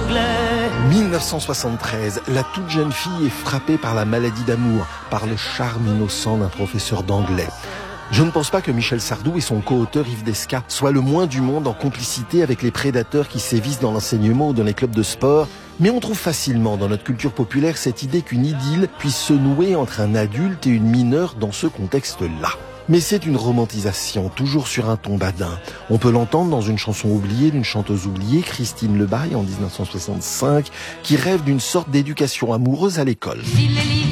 anglais. 1973, la toute jeune fille est frappée par la maladie d'amour, par le charme innocent d'un professeur d'anglais. Je ne pense pas que Michel Sardou et son co-auteur Yves Desca soient le moins du monde en complicité avec les prédateurs qui sévissent dans l'enseignement ou dans les clubs de sport, mais on trouve facilement dans notre culture populaire cette idée qu'une idylle puisse se nouer entre un adulte et une mineure dans ce contexte-là. Mais c'est une romantisation, toujours sur un ton badin. On peut l'entendre dans une chanson oubliée d'une chanteuse oubliée, Christine Lebaille, en 1965, qui rêve d'une sorte d'éducation amoureuse à l'école.